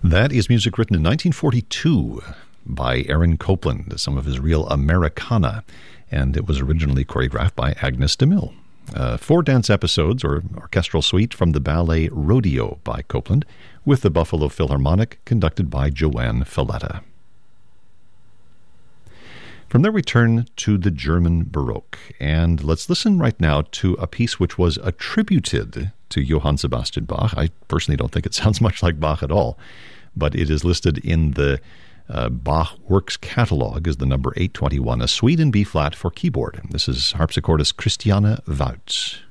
That is music written in 1942 by Aaron Copland, some of his real Americana, and it was originally choreographed by Agnes de Mille. 4 dance episodes, or orchestral suite, from the ballet Rodeo by Copland, with the Buffalo Philharmonic, conducted by Joanne Falletta. From there we turn to the German Baroque, and let's listen right now to a piece which was attributed to Johann Sebastian Bach. I personally don't think it sounds much like Bach at all, but it is listed in the Bach Works Catalog as the number 821, a suite in B-flat for keyboard. This is harpsichordist Christiane Woutz.